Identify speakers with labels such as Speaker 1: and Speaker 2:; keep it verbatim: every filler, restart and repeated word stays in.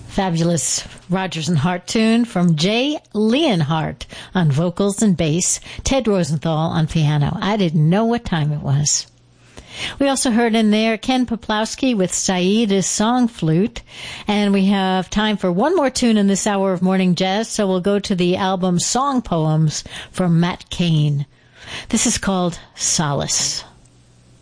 Speaker 1: Fabulous Rodgers and Hart tune from Jay Leonhardt on vocals and bass, Ted Rosenthal on piano. I didn't know what time it was. We also heard in there Ken Poplowski with Saida's Song Flute. And we have time for one more tune in this hour of morning jazz, so we'll go to the album Song Poems from Matt Cain. This is called Solace.